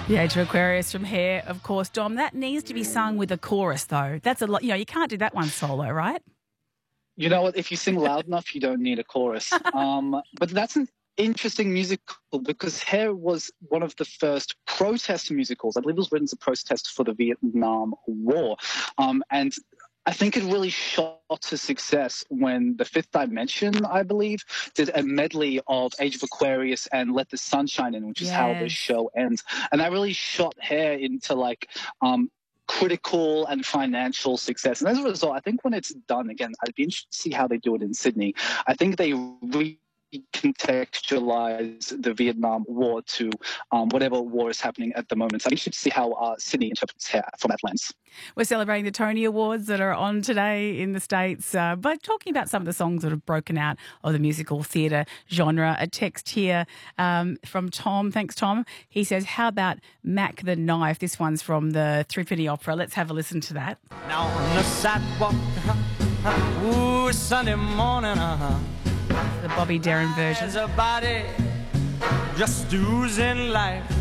The Age of Aquarius from Hair, of course, Dom. That needs to be sung with a chorus, though. That's a lot. You can't do that one solo, right? You know what? If you sing loud enough, you don't need a chorus. But that's an interesting musical because Hair was one of the first protest musicals. I believe it was written as a protest for the Vietnam War. And I think it really shot to success when the Fifth Dimension, I believe, did a medley of Age of Aquarius and Let the Sun Shine In, which is how the show ends. And that really shot Hair into critical and financial success. And as a result, I think when it's done again, I'd be interested to see how they do it in Sydney. I think they recontextualize the Vietnam War to whatever war is happening at the moment. So I'm interested to see how Sydney interprets Hair from that lens. We're celebrating the Tony Awards that are on today in the States, but talking about some of the songs that have broken out of the musical theatre genre. A text here from Tom. Thanks, Tom. He says, how about Mac the Knife? This one's from the Threepenny Opera. Let's have a listen to that. Now on the sidewalk, ooh, Sunday morning, The Bobby Darin version. There's a body just oozing life.